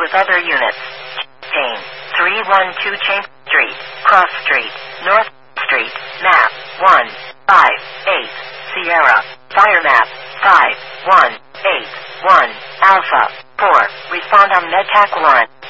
with other units. Chain 312 Chain Street, Cross Street, North Street, map 158, Sierra, fire map 5181, Alpha 4, respond on MedTac 1.